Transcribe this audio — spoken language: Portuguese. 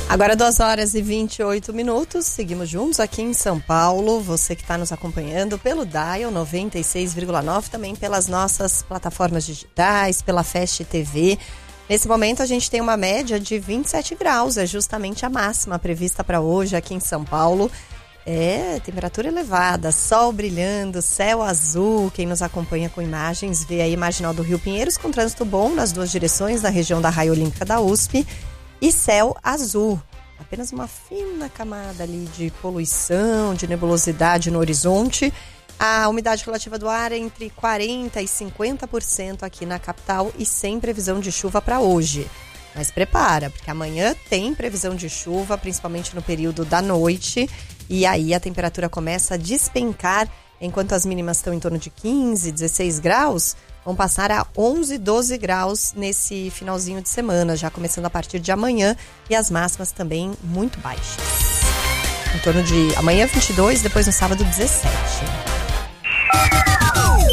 Agora 2h28, seguimos juntos aqui em São Paulo, você que está nos acompanhando pelo Dial 96,9, também pelas nossas plataformas digitais, pela Fast TV. Nesse momento a gente tem uma média de 27 graus, é justamente a máxima prevista para hoje aqui em São Paulo. Temperatura elevada, sol brilhando, céu azul. Quem nos acompanha com imagens vê aí Marginal do Rio Pinheiros com trânsito bom nas duas direções, na região da Raia Olímpica da USP. E céu azul, apenas uma fina camada ali de poluição, de nebulosidade no horizonte. A umidade relativa do ar é entre 40% e 50% aqui na capital e sem previsão de chuva para hoje. Mas prepara, porque amanhã tem previsão de chuva, principalmente no período da noite. E aí a temperatura começa a despencar, enquanto as mínimas estão em torno de 15, 16 graus. Vão passar a 11, 12 graus nesse finalzinho de semana, já começando a partir de amanhã, e as máximas também muito baixas. Em torno de amanhã 22, depois no sábado 17.